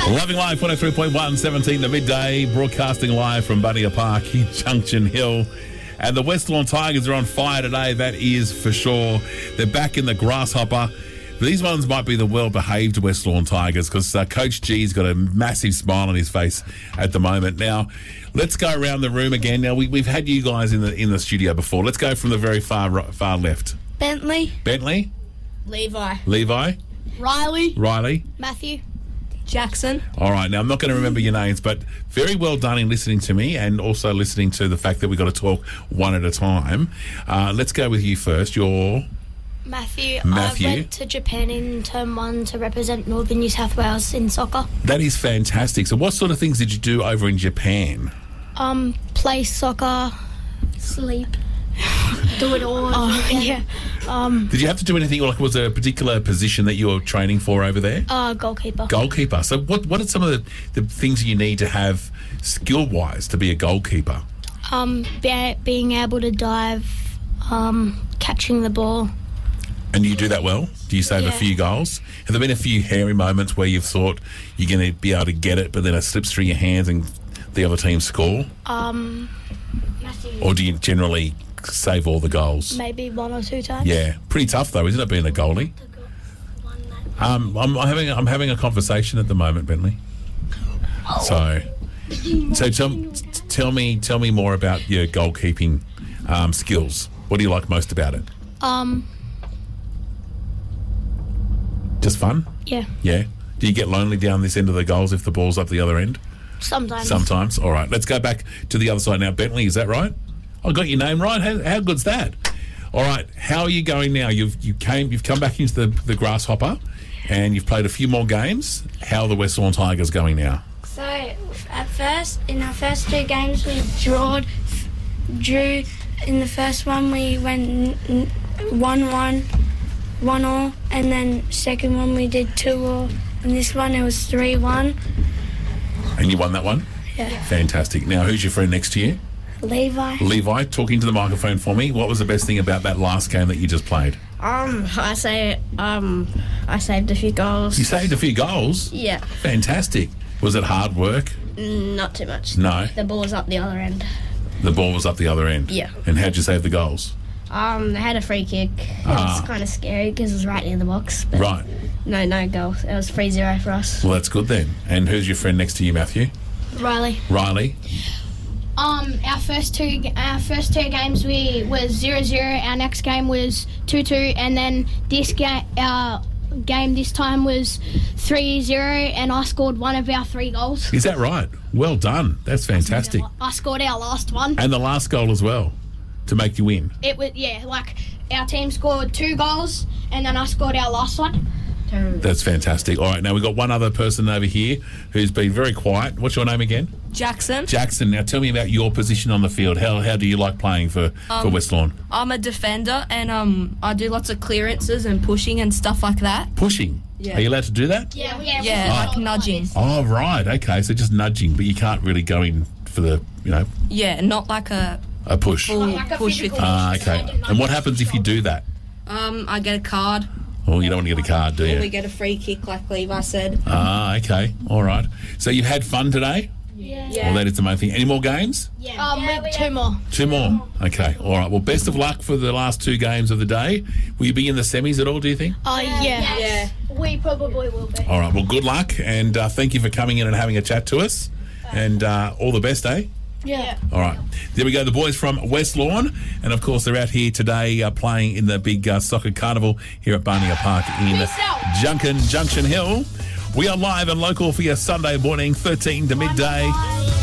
Loving Life 103.1, 17 to midday, broadcasting live from Bunya Park in Junction Hill. And the West Lawn Tigers are on fire today, that is for sure. They're back in the Grasshopper. These ones might be the well-behaved West Lawn Tigers because Coach G's got a massive smile on his face at the moment. Now, let's go around the room again. Now, we've had you guys in the studio before. Let's go from the very far left. Bentley. Levi. Riley. Matthew. Jackson. All right, now I'm not going to remember your names, but very well done in listening to me and also listening to the fact that we've got to talk one at a time. Let's go with you first. You're... Matthew. I went to Japan in term 1 to represent Northern New South Wales in soccer. That is fantastic. So what sort of things did you do over in Japan? Play soccer, sleep, do it all. Yeah. Did you have to do anything, like was there a particular position that you were training for over there? Goalkeeper. Goalkeeper. So what are some of the things you need to have skill-wise to be a goalkeeper? Being able to dive, catching the ball. And you do that well? Do you save a few goals? Have there been a few hairy moments where you've thought you're going to be able to get it, but then it slips through your hands and the other team score? Or do you generally save all the goals? Maybe 1 or 2 times. Yeah. Pretty tough, though, isn't it, being a goalie? I'm having a conversation at the moment, Bentley. So tell me more about your goalkeeping skills. What do you like most about it? Just fun? Yeah. Yeah. Do you get lonely down this end of the goals if the ball's up the other end? Sometimes. All right. Let's go back to the other side now. Bentley, is that right? I got your name right. How good's that? All right. How are you going now? You've come back into the Grasshopper, and you've played a few more games. How are the West Lawn Tigers going now? So in our first 2 games, we drew. In the first one, we went 1-1, 1-1, and then second one we did 2-2. And this one it was 3-1. And you won that one? Yeah. Fantastic. Now, who's your friend next to you? Levi, talking to the microphone for me. What was the best thing about that last game that you just played? I saved a few goals. You saved a few goals? Yeah. Fantastic. Was it hard work? Not too much. No. The ball was up the other end. The ball was up the other end? Yeah. And how'd you save the goals? I had a free kick. It was kind of scary because it was right near the box. But right. No goal. It was 3-0 for us. Well, that's good then. And who's your friend next to you, Matthew? Riley. Our first two games was 0-0. Our next game was 2-2, and then our game this time was 3-0, and I scored one of our 3 goals. Is that right? Well done. That's fantastic. I scored our last one. And the last goal as well, to make you win. It was our team scored 2 goals, and then I scored our last one. That's fantastic. All right, now we've got one other person over here who's been very quiet. What's your name again? Jackson. Now tell me about your position on the field. How do you like playing for West Lawn? I'm a defender, and I do lots of clearances and pushing and stuff like that. Pushing? Yeah. Are you allowed to do that? Yeah, like nudging. Oh, right. Okay, so just nudging, but you can't really go in for the, Yeah, not like a push. Full push with okay. And what happens if you do that? I get a card. Well, you don't want to get a card, do you? Or we get a free kick, like Levi said. Okay. All right. So you've had fun today? Yeah. Well, that is the main thing. Any more games? Yeah. 2 more. 2 more? Okay. All right. Well, best of luck for the last 2 games of the day. Will you be in the semis at all, do you think? Yeah. We probably will be. All right. Well, good luck, and thank you for coming in and having a chat to us. And all the best, eh? Yeah. All right. There we go. The boys from West Lawn. And, of course, they're out here today playing in the big soccer carnival here at Bunya Park in Junction Hill. We are live and local for your Sunday morning, 13 to midday.